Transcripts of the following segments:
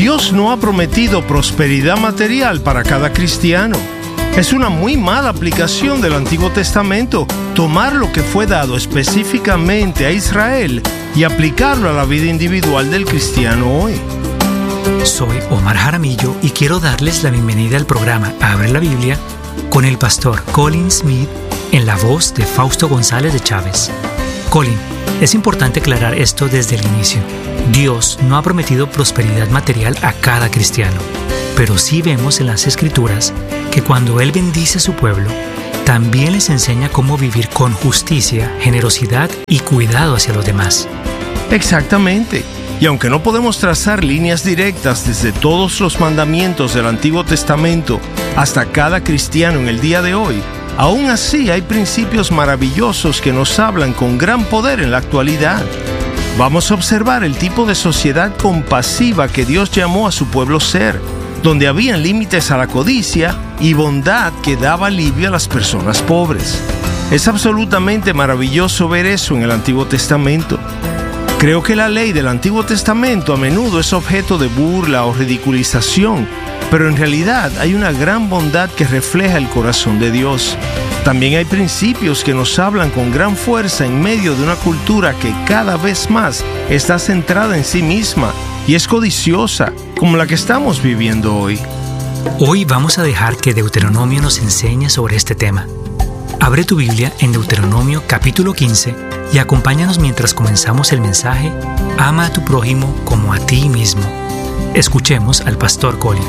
Dios no ha prometido prosperidad material para cada cristiano. Es una muy mala aplicación del Antiguo Testamento tomar lo que fue dado específicamente a Israel y aplicarlo a la vida individual del cristiano hoy. Soy Omar Jaramillo y quiero darles la bienvenida al programa Abre la Biblia con el pastor Colin Smith en la voz de Fausto González de Chávez. Colin, es importante aclarar esto desde el inicio. Dios no ha prometido prosperidad material a cada cristiano, pero sí vemos en las Escrituras que cuando Él bendice a su pueblo, también les enseña cómo vivir con justicia, generosidad y cuidado hacia los demás. Exactamente. Y aunque no podemos trazar líneas directas desde todos los mandamientos del Antiguo Testamento hasta cada cristiano en el día de hoy, aún así hay principios maravillosos que nos hablan con gran poder en la actualidad. Vamos a observar el tipo de sociedad compasiva que Dios llamó a su pueblo ser, donde habían límites a la codicia y bondad que daba alivio a las personas pobres. Es absolutamente maravilloso ver eso en el Antiguo Testamento. Creo que la ley del Antiguo Testamento a menudo es objeto de burla o ridiculización, pero en realidad hay una gran bondad que refleja el corazón de Dios. También hay principios que nos hablan con gran fuerza en medio de una cultura que cada vez más está centrada en sí misma y es codiciosa, como la que estamos viviendo hoy. Hoy vamos a dejar que Deuteronomio nos enseñe sobre este tema. Abre tu Biblia en Deuteronomio capítulo 15 y acompáñanos mientras comenzamos el mensaje Ama a tu prójimo como a ti mismo. Escuchemos al pastor Colin.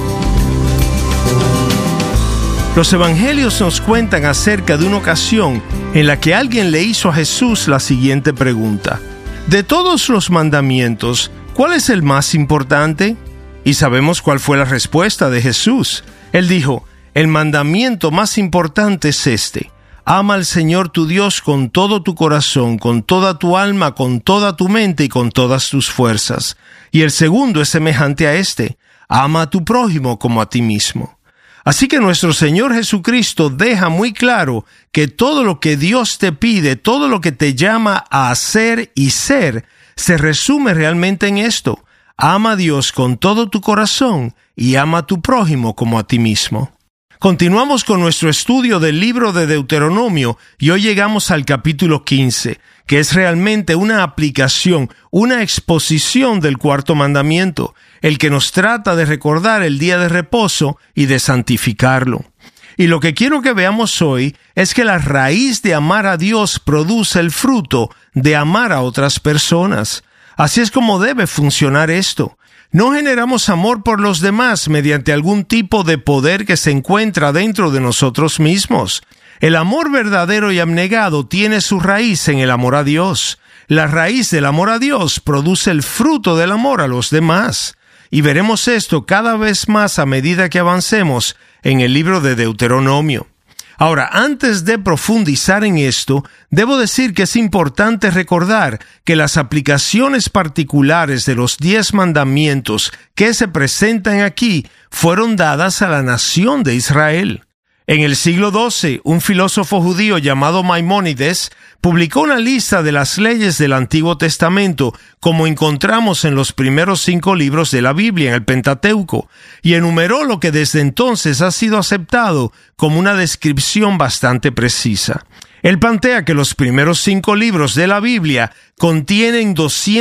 Los evangelios nos cuentan acerca de una ocasión en la que alguien le hizo a Jesús la siguiente pregunta: de todos los mandamientos, ¿cuál es el más importante? Y sabemos cuál fue la respuesta de Jesús. Él dijo: el mandamiento más importante es este: ama al Señor tu Dios con todo tu corazón, con toda tu alma, con toda tu mente y con todas tus fuerzas. Y el segundo es semejante a este: ama a tu prójimo como a ti mismo. Así que nuestro Señor Jesucristo deja muy claro que todo lo que Dios te pide, todo lo que te llama a hacer y ser, se resume realmente en esto: ama a Dios con todo tu corazón y ama a tu prójimo como a ti mismo. Continuamos con nuestro estudio del libro de Deuteronomio y hoy llegamos al capítulo 15, que es realmente una aplicación, una exposición del cuarto mandamiento, el que nos trata de recordar el día de reposo y de santificarlo. Y lo que quiero que veamos hoy es que la raíz de amar a Dios produce el fruto de amar a otras personas. Así es como debe funcionar esto. No generamos amor por los demás mediante algún tipo de poder que se encuentra dentro de nosotros mismos. El amor verdadero y abnegado tiene su raíz en el amor a Dios. La raíz del amor a Dios produce el fruto del amor a los demás. Y veremos esto cada vez más a medida que avancemos en el libro de Deuteronomio. Ahora, antes de profundizar en esto, debo decir que es importante recordar que las aplicaciones particulares de los 10 mandamientos que se presentan aquí fueron dadas a la nación de Israel. En el siglo XII, un filósofo judío llamado Maimónides publicó una lista de las leyes del Antiguo Testamento, como encontramos en los primeros 5 libros de la Biblia, en el Pentateuco, y enumeró lo que desde entonces ha sido aceptado como una descripción bastante precisa. Él plantea que los primeros 5 libros de la Biblia contienen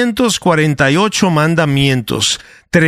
248 mandamientos,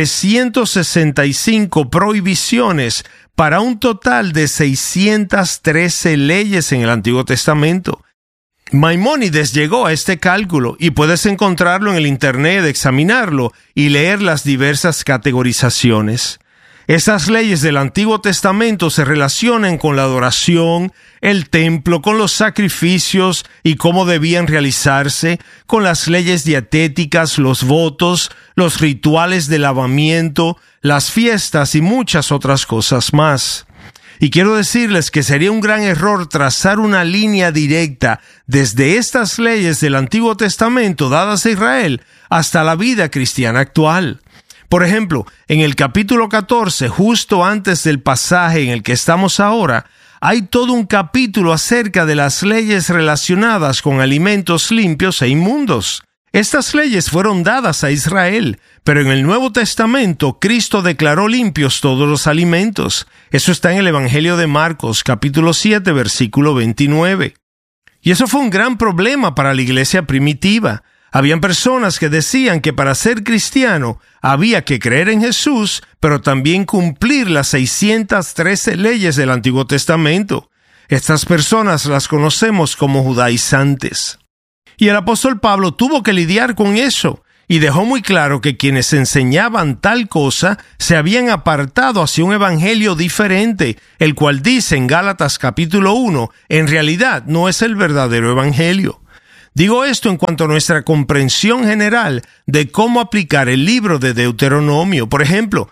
365 prohibiciones, para un total de 613 leyes en el Antiguo Testamento. Maimónides llegó a este cálculo y puedes encontrarlo en el internet, examinarlo y leer las diversas categorizaciones. Estas leyes del Antiguo Testamento se relacionan con la adoración, el templo, con los sacrificios y cómo debían realizarse, con las leyes dietéticas, los votos, los rituales de lavamiento, las fiestas y muchas otras cosas más. Y quiero decirles que sería un gran error trazar una línea directa desde estas leyes del Antiguo Testamento dadas a Israel hasta la vida cristiana actual. Por ejemplo, en el capítulo 14, justo antes del pasaje en el que estamos ahora, hay todo un capítulo acerca de las leyes relacionadas con alimentos limpios e inmundos. Estas leyes fueron dadas a Israel, pero en el Nuevo Testamento Cristo declaró limpios todos los alimentos. Eso está en el Evangelio de Marcos, capítulo 7, versículo 29. Y eso fue un gran problema para la iglesia primitiva. Habían personas que decían que para ser cristiano había que creer en Jesús, pero también cumplir las 613 leyes del Antiguo Testamento. Estas personas las conocemos como judaizantes. Y el apóstol Pablo tuvo que lidiar con eso, y dejó muy claro que quienes enseñaban tal cosa se habían apartado hacia un evangelio diferente, el cual dice en Gálatas capítulo 1, en realidad no es el verdadero evangelio. Digo esto en cuanto a nuestra comprensión general de cómo aplicar el libro de Deuteronomio. Por ejemplo,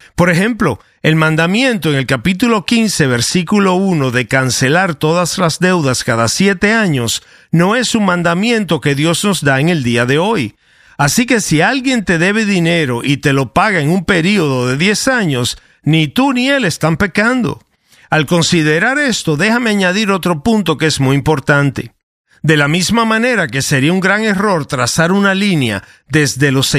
el mandamiento en el capítulo 15, versículo 1 de cancelar todas las deudas cada 7 años no es un mandamiento que Dios nos da en el día de hoy. Así que si alguien te debe dinero y te lo paga en un período de 10 años, ni tú ni él están pecando. Al considerar esto, déjame añadir otro punto que es muy importante. De la misma manera que sería un gran error trazar una línea desde los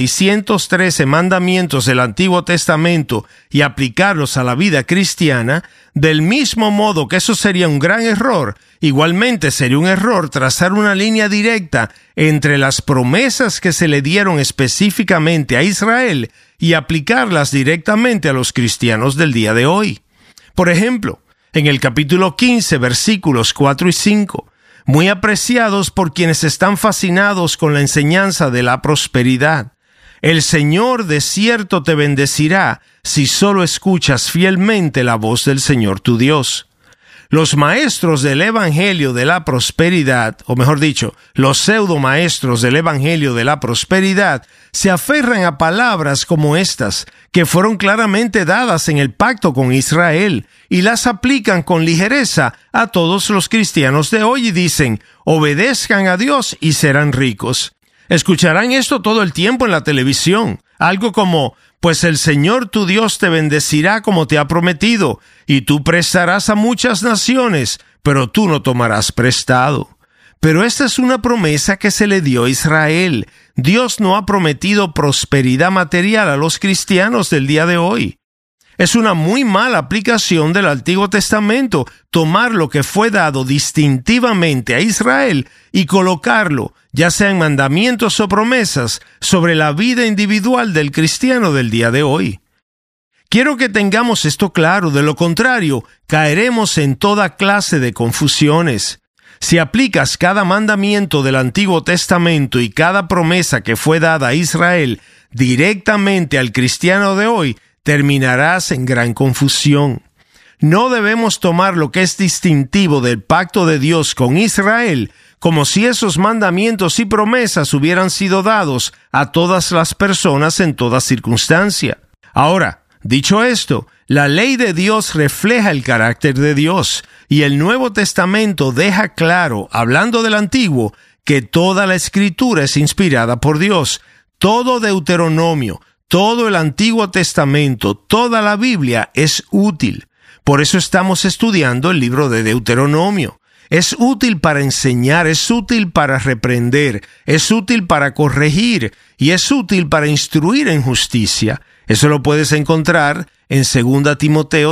613 mandamientos del Antiguo Testamento y aplicarlos a la vida cristiana, del mismo modo que eso sería un gran error, igualmente sería un error trazar una línea directa entre las promesas que se le dieron específicamente a Israel y aplicarlas directamente a los cristianos del día de hoy. Por ejemplo, en el capítulo 15, versículos 4 y 5, muy apreciados por quienes están fascinados con la enseñanza de la prosperidad. El Señor de cierto te bendecirá si solo escuchas fielmente la voz del Señor tu Dios. Los maestros del Evangelio de la prosperidad, o mejor dicho, los pseudomaestros del Evangelio de la prosperidad, se aferran a palabras como estas, que fueron claramente dadas en el pacto con Israel, y las aplican con ligereza a todos los cristianos de hoy y dicen, obedezcan a Dios y serán ricos. Escucharán esto todo el tiempo en la televisión, algo como, pues el Señor tu Dios te bendecirá como te ha prometido, y tú prestarás a muchas naciones, pero tú no tomarás prestado. Pero esta es una promesa que se le dio a Israel. Dios no ha prometido prosperidad material a los cristianos del día de hoy. Es una muy mala aplicación del Antiguo Testamento tomar lo que fue dado distintivamente a Israel y colocarlo, ya sea en mandamientos o promesas, sobre la vida individual del cristiano del día de hoy. Quiero que tengamos esto claro, de lo contrario, caeremos en toda clase de confusiones. Si aplicas cada mandamiento del Antiguo Testamento y cada promesa que fue dada a Israel directamente al cristiano de hoy, terminarás en gran confusión. No debemos tomar lo que es distintivo del pacto de Dios con Israel como si esos mandamientos y promesas hubieran sido dados a todas las personas en toda circunstancia. Ahora, dicho esto, la ley de Dios refleja el carácter de Dios, y el Nuevo Testamento deja claro, hablando del Antiguo, que toda la Escritura es inspirada por Dios. Todo Deuteronomio, todo el Antiguo Testamento, toda la Biblia es útil. Por eso estamos estudiando el libro de Deuteronomio. Es útil para enseñar, es útil para reprender, es útil para corregir y es útil para instruir en justicia. Eso lo puedes encontrar en 2 Timoteo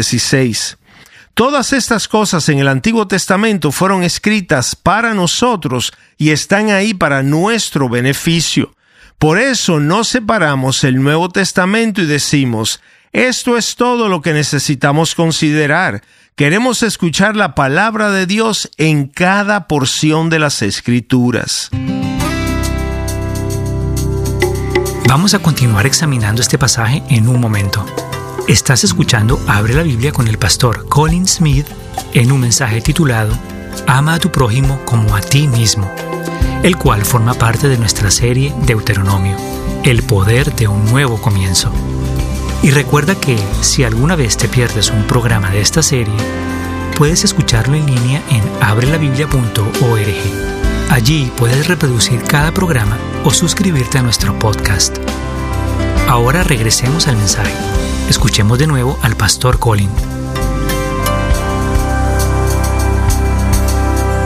3:16. Todas estas cosas en el Antiguo Testamento fueron escritas para nosotros y están ahí para nuestro beneficio. Por eso no separamos el Nuevo Testamento y decimos, esto es todo lo que necesitamos considerar. Queremos escuchar la palabra de Dios en cada porción de las Escrituras. Vamos a continuar examinando este pasaje en un momento. Estás escuchando Abre la Biblia con el pastor Colin Smith en un mensaje titulado Ama a tu prójimo como a ti mismo, el cual forma parte de nuestra serie Deuteronomio, el poder de un nuevo comienzo. Y recuerda que si alguna vez te pierdes un programa de esta serie, puedes escucharlo en línea en abrelabiblia.org. Allí puedes reproducir cada programa o suscribirte a nuestro podcast. Ahora regresemos al mensaje. Escuchemos de nuevo al pastor Colin.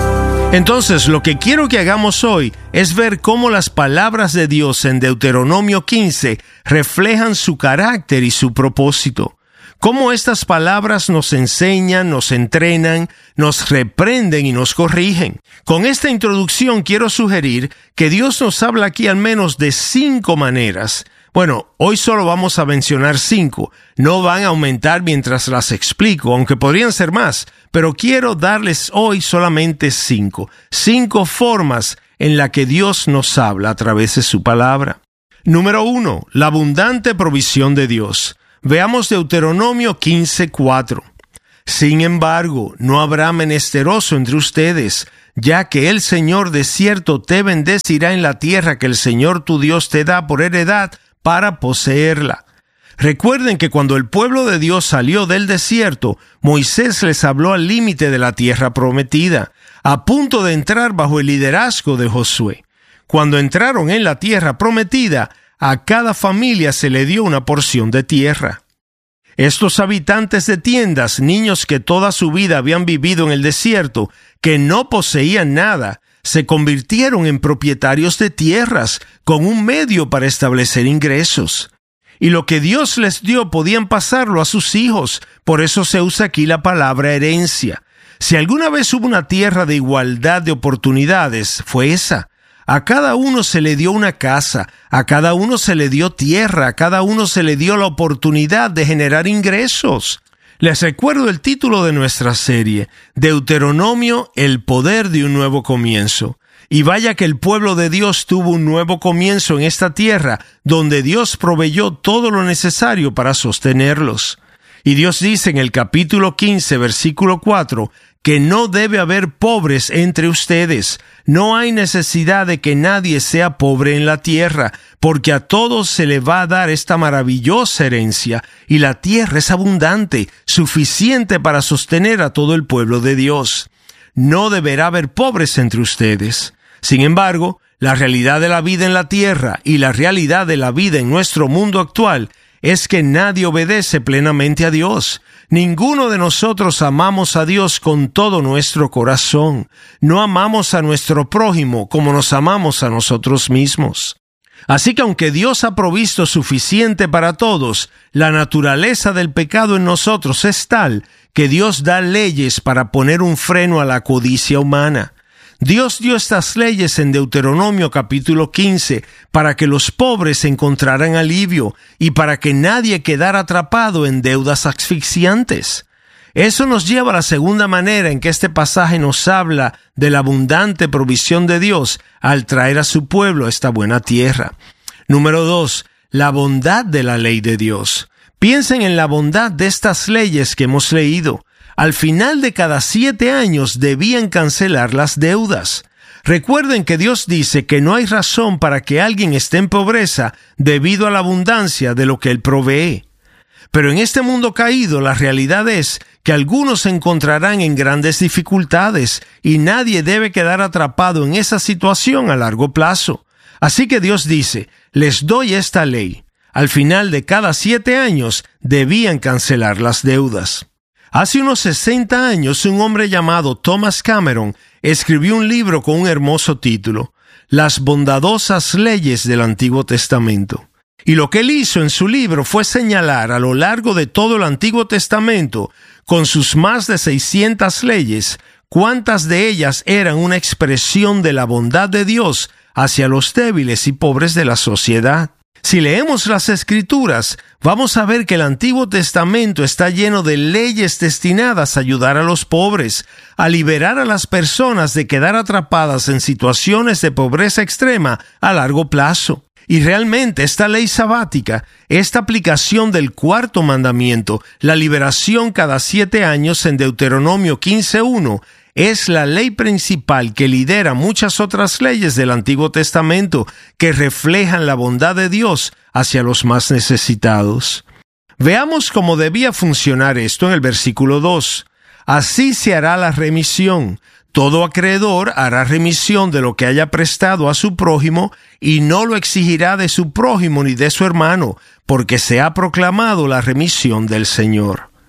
Entonces, lo que quiero que hagamos hoy es ver cómo las palabras de Dios en Deuteronomio 15 reflejan su carácter y su propósito. Cómo estas palabras nos enseñan, nos entrenan, nos reprenden y nos corrigen. Con esta introducción quiero sugerir que Dios nos habla aquí al menos de 5 maneras. Bueno, hoy solo vamos a mencionar 5. No van a aumentar mientras las explico, aunque podrían ser más, pero quiero darles hoy solamente 5. 5 formas en las que Dios nos habla a través de su palabra. Número 1. La abundante provisión de Dios. Veamos Deuteronomio 15:4. Sin embargo, no habrá menesteroso entre ustedes, ya que el Señor de cierto te bendecirá en la tierra que el Señor tu Dios te da por heredad para poseerla. Recuerden que cuando el pueblo de Dios salió del desierto, Moisés les habló al límite de la tierra prometida, a punto de entrar bajo el liderazgo de Josué. Cuando entraron en la tierra prometida, a cada familia se le dio una porción de tierra. Estos habitantes de tiendas, niños que toda su vida habían vivido en el desierto, que no poseían nada, se convirtieron en propietarios de tierras, con un medio para establecer ingresos. Y lo que Dios les dio podían pasarlo a sus hijos, por eso se usa aquí la palabra herencia. Si alguna vez hubo una tierra de igualdad de oportunidades, fue esa. A cada uno se le dio una casa, a cada uno se le dio tierra, a cada uno se le dio la oportunidad de generar ingresos. Les recuerdo el título de nuestra serie, Deuteronomio, el poder de un nuevo comienzo. Y vaya que el pueblo de Dios tuvo un nuevo comienzo en esta tierra, donde Dios proveyó todo lo necesario para sostenerlos. Y Dios dice en el capítulo 15, versículo 4, que no debe haber pobres entre ustedes. No hay necesidad de que nadie sea pobre en la tierra, porque a todos se le va a dar esta maravillosa herencia, y la tierra es abundante, suficiente para sostener a todo el pueblo de Dios. No deberá haber pobres entre ustedes. Sin embargo, la realidad de la vida en la tierra y la realidad de la vida en nuestro mundo actual es que nadie obedece plenamente a Dios. Ninguno de nosotros amamos a Dios con todo nuestro corazón. No amamos a nuestro prójimo como nos amamos a nosotros mismos. Así que aunque Dios ha provisto suficiente para todos, la naturaleza del pecado en nosotros es tal que Dios da leyes para poner un freno a la codicia humana. Dios dio estas leyes en Deuteronomio capítulo 15 para que los pobres encontraran alivio y para que nadie quedara atrapado en deudas asfixiantes. Eso nos lleva a la segunda manera en que este pasaje nos habla de la abundante provisión de Dios al traer a su pueblo a esta buena tierra. Número 2. La bondad de la ley de Dios. Piensen en la bondad de estas leyes que hemos leído. Al final de cada 7 años debían cancelar las deudas. Recuerden que Dios dice que no hay razón para que alguien esté en pobreza debido a la abundancia de lo que Él provee. Pero en este mundo caído, la realidad es que algunos se encontrarán en grandes dificultades y nadie debe quedar atrapado en esa situación a largo plazo. Así que Dios dice, les doy esta ley. Al final de cada 7 años debían cancelar las deudas. Hace unos 60 años, un hombre llamado Thomas Cameron escribió un libro con un hermoso título, Las bondadosas leyes del Antiguo Testamento. Y lo que él hizo en su libro fue señalar a lo largo de todo el Antiguo Testamento, con sus más de 600 leyes, cuántas de ellas eran una expresión de la bondad de Dios hacia los débiles y pobres de la sociedad. Si leemos las Escrituras, vamos a ver que el Antiguo Testamento está lleno de leyes destinadas a ayudar a los pobres, a liberar a las personas de quedar atrapadas en situaciones de pobreza extrema a largo plazo. Y realmente esta ley sabática, esta aplicación del 4º mandamiento, la liberación cada 7 años en Deuteronomio 15:1, es la ley principal que lidera muchas otras leyes del Antiguo Testamento que reflejan la bondad de Dios hacia los más necesitados. Veamos cómo debía funcionar esto en el versículo 2. Así se hará la remisión. Todo acreedor hará remisión de lo que haya prestado a su prójimo y no lo exigirá de su prójimo ni de su hermano, porque se ha proclamado la remisión del Señor.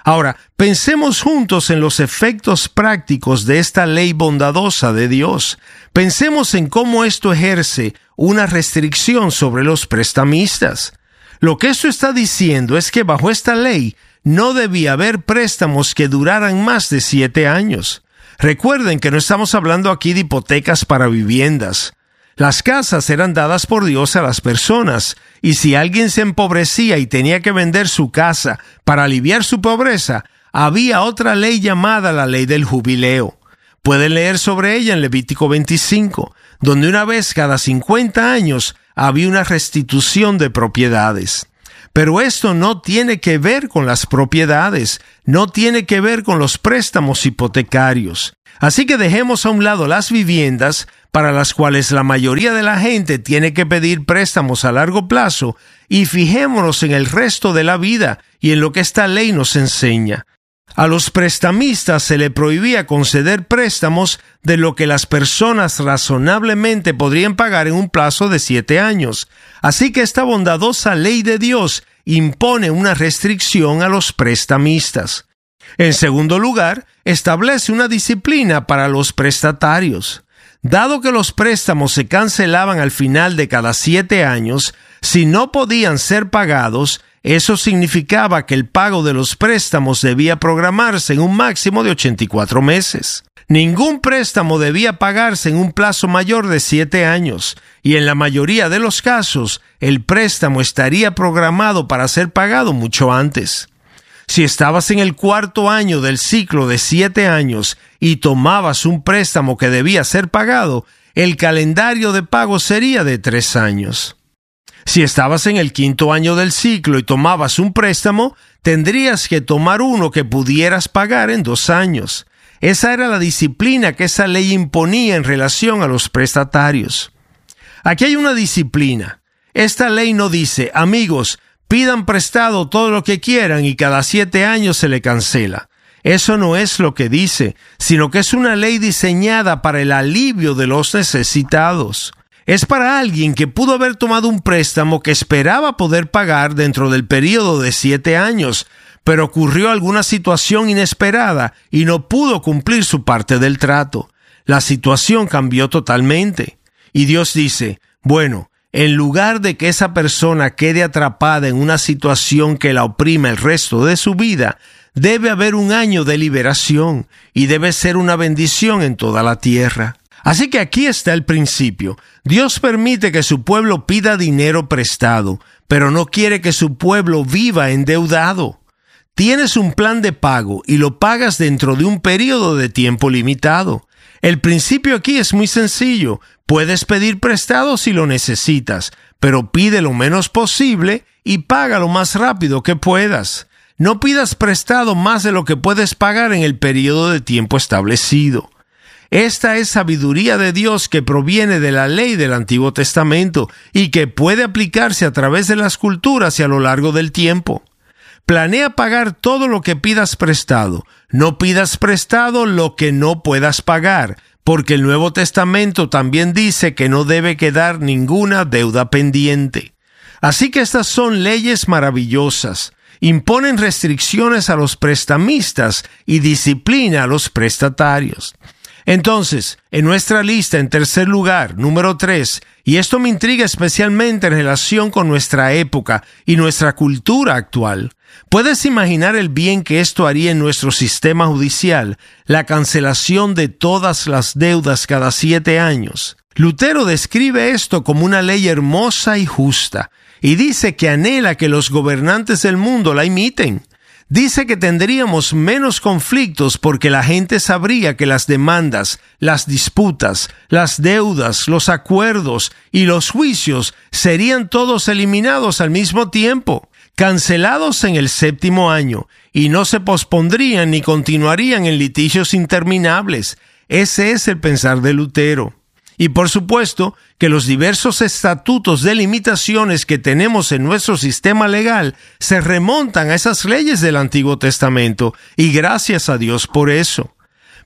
Ahora, pensemos juntos en los efectos prácticos de esta ley bondadosa de Dios. Pensemos en cómo esto ejerce una restricción sobre los prestamistas. Lo que esto está diciendo es que bajo esta ley no debía haber préstamos que duraran más de 7 años. Recuerden que no estamos hablando aquí de hipotecas para viviendas. Las casas eran dadas por Dios a las personas, y si alguien se empobrecía y tenía que vender su casa para aliviar su pobreza, había otra ley llamada la ley del jubileo. Pueden leer sobre ella en Levítico 25, donde una vez cada 50 años había una restitución de propiedades. Pero esto no tiene que ver con las propiedades, no tiene que ver con los préstamos hipotecarios. Así que dejemos a un lado las viviendas, para las cuales la mayoría de la gente tiene que pedir préstamos a largo plazo, y fijémonos en el resto de la vida y en lo que esta ley nos enseña. A los prestamistas se le prohibía conceder préstamos de lo que las personas razonablemente podrían pagar en un plazo de 7 años. Así que esta bondadosa ley de Dios impone una restricción a los prestamistas. En segundo lugar, establece una disciplina para los prestatarios. Dado que los préstamos se cancelaban al final de cada 7 años, si no podían ser pagados, eso significaba que el pago de los préstamos debía programarse en un máximo de 84 meses. Ningún préstamo debía pagarse en un plazo mayor de 7 años, y en la mayoría de los casos, el préstamo estaría programado para ser pagado mucho antes. Si estabas en el 4º año del ciclo de 7 años y tomabas un préstamo que debía ser pagado, el calendario de pago sería de 3 años. Si estabas en el 5º año del ciclo y tomabas un préstamo, tendrías que tomar uno que pudieras pagar en 2 años. Esa era la disciplina que esa ley imponía en relación a los prestatarios. Aquí hay una disciplina. Esta ley no dice, amigos, pidan prestado todo lo que quieran y cada 7 años se le cancela. Eso no es lo que dice, sino que es una ley diseñada para el alivio de los necesitados. Es para alguien que pudo haber tomado un préstamo que esperaba poder pagar dentro del período de 7 años, pero ocurrió alguna situación inesperada y no pudo cumplir su parte del trato. La situación cambió totalmente. Y Dios dice, bueno, en lugar de que esa persona quede atrapada en una situación que la oprime el resto de su vida, debe haber un año de liberación y debe ser una bendición en toda la tierra. Así que aquí está el principio. Dios permite que su pueblo pida dinero prestado, pero no quiere que su pueblo viva endeudado. Tienes un plan de pago y lo pagas dentro de un periodo de tiempo limitado. El principio aquí es muy sencillo. Puedes pedir prestado si lo necesitas, pero pide lo menos posible y paga lo más rápido que puedas. No pidas prestado más de lo que puedes pagar en el periodo de tiempo establecido. Esta es sabiduría de Dios que proviene de la ley del Antiguo Testamento y que puede aplicarse a través de las culturas y a lo largo del tiempo. Planea pagar todo lo que pidas prestado. No pidas prestado lo que no puedas pagar, porque el Nuevo Testamento también dice que no debe quedar ninguna deuda pendiente. Así que estas son leyes maravillosas. Imponen restricciones a los prestamistas y disciplina a los prestatarios. Entonces, en nuestra lista, en tercer lugar, número 3, y esto me intriga especialmente en relación con nuestra época y nuestra cultura actual. ¿Puedes imaginar el bien que esto haría en nuestro sistema judicial, la cancelación de todas las deudas cada 7 años? Lutero describe esto como una ley hermosa y justa, y dice que anhela que los gobernantes del mundo la imiten. Dice que tendríamos menos conflictos porque la gente sabría que las demandas, las disputas, las deudas, los acuerdos y los juicios serían todos eliminados al mismo tiempo, cancelados en el 7º año, y no se pospondrían ni continuarían en litigios interminables. Ese es el pensar de Lutero. Y por supuesto que los diversos estatutos de limitaciones que tenemos en nuestro sistema legal se remontan a esas leyes del Antiguo Testamento, y gracias a Dios por eso.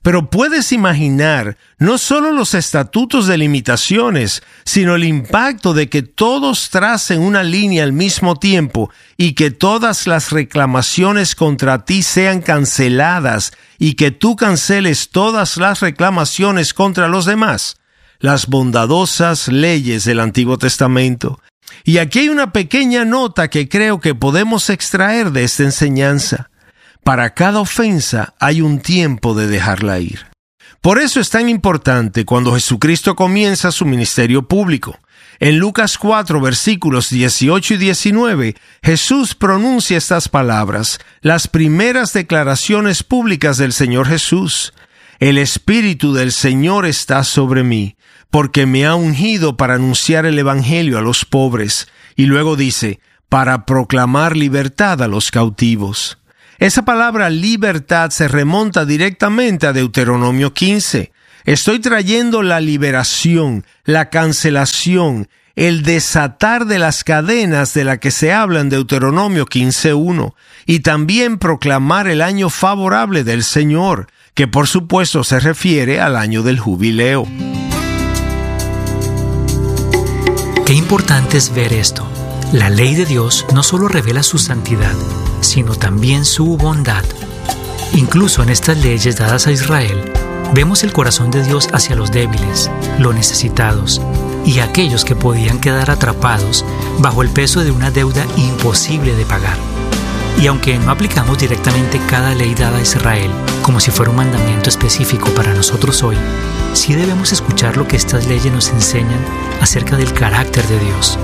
Pero puedes imaginar no solo los estatutos de limitaciones, sino el impacto de que todos tracen una línea al mismo tiempo y que todas las reclamaciones contra ti sean canceladas y que tú canceles todas las reclamaciones contra los demás. Las bondadosas leyes del Antiguo Testamento. Y aquí hay una pequeña nota que creo que podemos extraer de esta enseñanza. Para cada ofensa hay un tiempo de dejarla ir. Por eso es tan importante cuando Jesucristo comienza su ministerio público. En Lucas 4, versículos 18 y 19, Jesús pronuncia estas palabras, las primeras declaraciones públicas del Señor Jesús. El Espíritu del Señor está sobre mí, porque me ha ungido para anunciar el Evangelio a los pobres. Y luego dice, para proclamar libertad a los cautivos. Esa palabra libertad se remonta directamente a Deuteronomio 15. Estoy trayendo la liberación, la cancelación, el desatar de las cadenas de la que se habla en Deuteronomio 15:1, y también proclamar el año favorable del Señor, que por supuesto se refiere al año del jubileo. Qué importante es ver esto. La ley de Dios no solo revela su santidad, sino también su bondad. Incluso en estas leyes dadas a Israel, vemos el corazón de Dios hacia los débiles, los necesitados y aquellos que podían quedar atrapados bajo el peso de una deuda imposible de pagar. Y aunque no aplicamos directamente cada ley dada a Israel como si fuera un mandamiento específico para nosotros hoy, sí debemos escuchar lo que estas leyes nos enseñan acerca del carácter de Dios.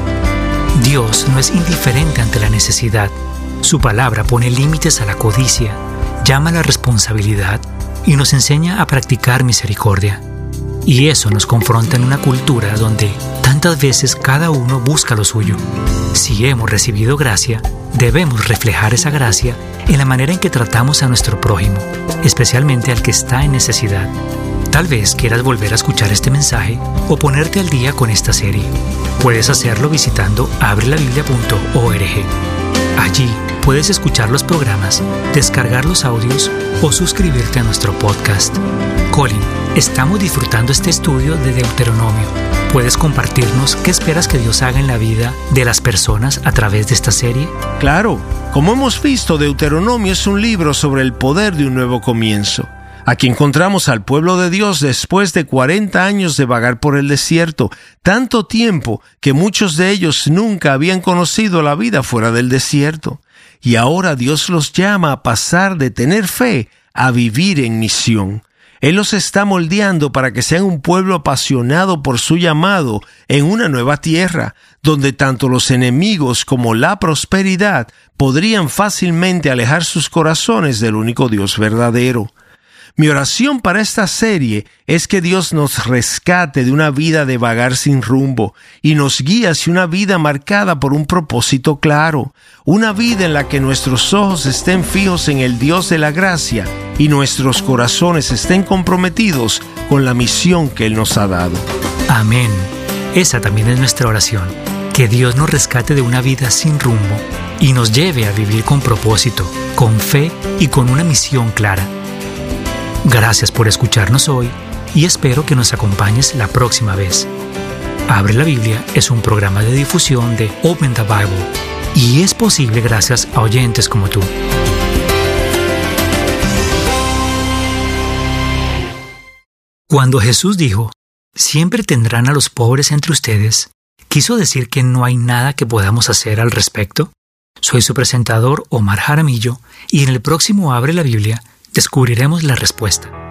Dios no es indiferente ante la necesidad. Su palabra pone límites a la codicia, llama a la responsabilidad y nos enseña a practicar misericordia. Y eso nos confronta en una cultura donde tantas veces cada uno busca lo suyo. Si hemos recibido gracia, debemos reflejar esa gracia en la manera en que tratamos a nuestro prójimo, especialmente al que está en necesidad. Tal vez quieras volver a escuchar este mensaje o ponerte al día con esta serie. Puedes hacerlo visitando abrelabiblia.org. Allí puedes escuchar los programas, descargar los audios o suscribirte a nuestro podcast. Colin, estamos disfrutando este estudio de Deuteronomio. ¿Puedes compartirnos qué esperas que Dios haga en la vida de las personas a través de esta serie? Claro, como hemos visto, Deuteronomio es un libro sobre el poder de un nuevo comienzo. Aquí encontramos al pueblo de Dios después de 40 años de vagar por el desierto, tanto tiempo que muchos de ellos nunca habían conocido la vida fuera del desierto. Y ahora Dios los llama a pasar de tener fe a vivir en misión. Él los está moldeando para que sean un pueblo apasionado por su llamado en una nueva tierra, donde tanto los enemigos como la prosperidad podrían fácilmente alejar sus corazones del único Dios verdadero. Mi oración para esta serie es que Dios nos rescate de una vida de vagar sin rumbo y nos guíe hacia una vida marcada por un propósito claro, una vida en la que nuestros ojos estén fijos en el Dios de la gracia y nuestros corazones estén comprometidos con la misión que Él nos ha dado. Amén. Esa también es nuestra oración, que Dios nos rescate de una vida sin rumbo y nos lleve a vivir con propósito, con fe y con una misión clara. Gracias por escucharnos hoy y espero que nos acompañes la próxima vez. Abre la Biblia es un programa de difusión de Open the Bible y es posible gracias a oyentes como tú. Cuando Jesús dijo, siempre tendrán a los pobres entre ustedes, ¿quiso decir que no hay nada que podamos hacer al respecto? Soy su presentador Omar Jaramillo y en el próximo Abre la Biblia descubriremos la respuesta.